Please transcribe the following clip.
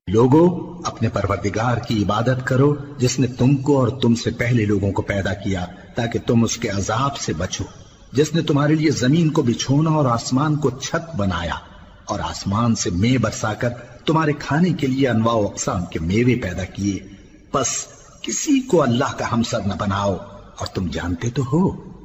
लोगों, अपने परवरदिगार की इबादत करो जिसने तुमको और तुमसे पहले लोगों को पैदा किया ताकि तुम उसके अजाब से बचो, जिसने तुम्हारे लिए जमीन को बिछोना और आसमान को छत बनाया और आसमान से मेंह बरसाकर तुम्हारे खाने के लिए अनवाओ अक़साम के मेवे पैदा किए। बस किसी को अल्लाह का हमसर न बनाओ और तुम जानते तो हो